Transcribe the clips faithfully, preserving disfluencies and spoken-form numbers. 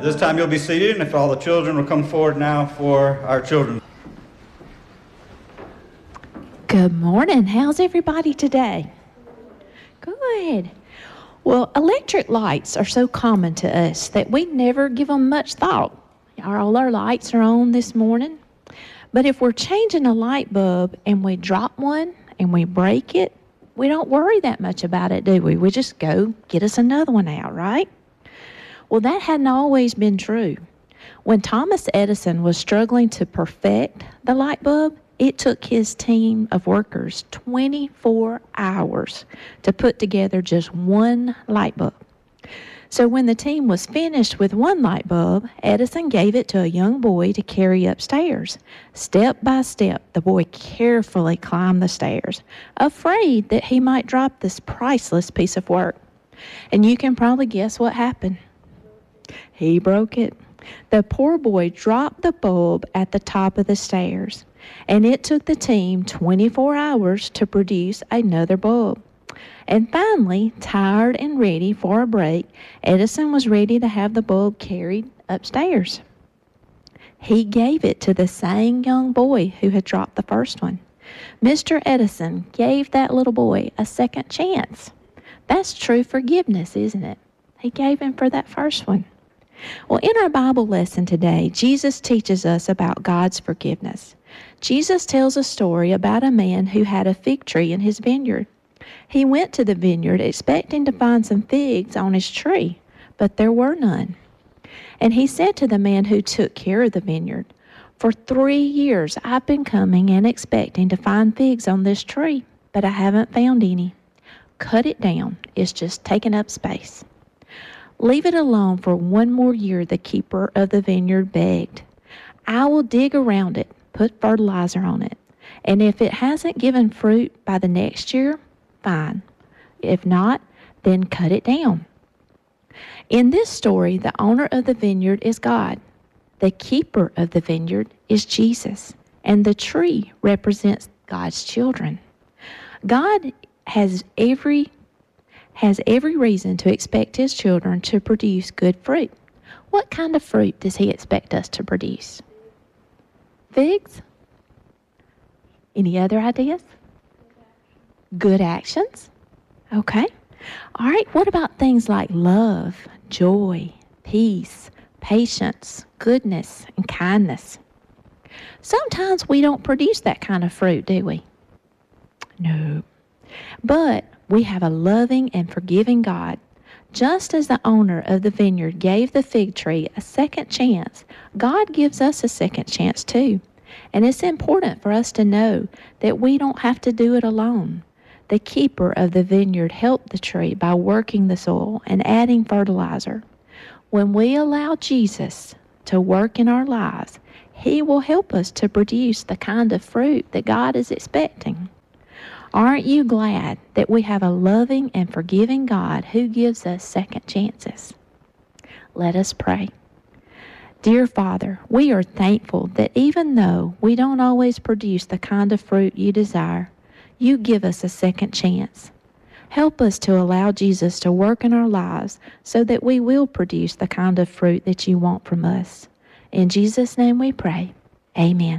This time you'll be seated, and if all the children will come forward now for our children. Good morning. How's everybody today? Good. Well, electric lights are so common to us that we never give them much thought. All our lights are on this morning. But if we're changing a light bulb and we drop one and we break it, we don't worry that much about it, do we? We just go get us another one out, right? Well, that hadn't always been true. When Thomas Edison was struggling to perfect the light bulb, it took his team of workers twenty-four hours to put together just one light bulb. So when the team was finished with one light bulb, Edison gave it to a young boy to carry upstairs. Step by step, the boy carefully climbed the stairs, afraid that he might drop this priceless piece of work. And you can probably guess what happened. He broke it. The poor boy dropped the bulb at the top of the stairs, and it took the team twenty-four hours to produce another bulb. And finally, tired and ready for a break, Edison was ready to have the bulb carried upstairs. He gave it to the same young boy who had dropped the first one. Mister Edison gave that little boy a second chance. That's true forgiveness, isn't it? He gave him for that first one. Well, in our Bible lesson today, Jesus teaches us about God's forgiveness. Jesus tells a story about a man who had a fig tree in his vineyard. He went to the vineyard expecting to find some figs on his tree, but there were none. And he said to the man who took care of the vineyard, "For three years I've been coming and expecting to find figs on this tree, but I haven't found any. Cut it down. It's just taking up space." "Leave it alone for one more year," the keeper of the vineyard begged. "I will dig around it, put fertilizer on it, and if it hasn't given fruit by the next year, fine. If not, then cut it down." In this story, the owner of the vineyard is God. The keeper of the vineyard is Jesus, and the tree represents God's children. God has every has every reason to expect his children to produce good fruit. What kind of fruit does he expect us to produce? Figs? Any other ideas? Good actions? Okay. All right, what about things like love, joy, peace, patience, goodness, and kindness? Sometimes we don't produce that kind of fruit, do we? No. But we have a loving and forgiving God. Just as the owner of the vineyard gave the fig tree a second chance, God gives us a second chance too. And it's important for us to know that we don't have to do it alone. The keeper of the vineyard helped the tree by working the soil and adding fertilizer. When we allow Jesus to work in our lives, he will help us to produce the kind of fruit that God is expecting. Aren't you glad that we have a loving and forgiving God who gives us second chances? Let us pray. Dear Father, we are thankful that even though we don't always produce the kind of fruit you desire, you give us a second chance. Help us to allow Jesus to work in our lives so that we will produce the kind of fruit that you want from us. In Jesus' name we pray. Amen.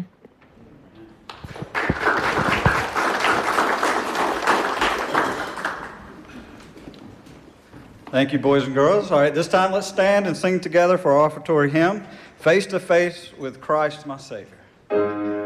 Thank you, boys and girls. All right, this time let's stand and sing together for our offertory hymn, Face to Face with Christ, My Savior.